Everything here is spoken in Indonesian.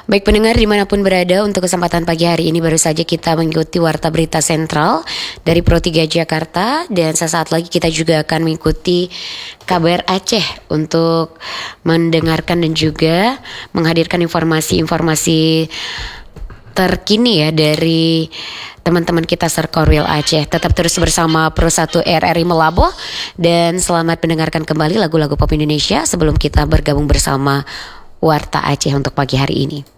Baik pendengar dimanapun berada, untuk kesempatan pagi hari ini baru saja kita mengikuti Warta Berita Sentral dari Pro 3 Jakarta. Dan sesaat lagi kita juga akan mengikuti kabar Aceh untuk mendengarkan dan juga menghadirkan informasi-informasi terkini ya dari teman-teman kita Serkorwil Aceh. Tetap terus bersama Pro 1 RRI Melaboh. Dan selamat mendengarkan kembali lagu-lagu pop Indonesia sebelum kita bergabung bersama Warta Aceh untuk pagi hari ini.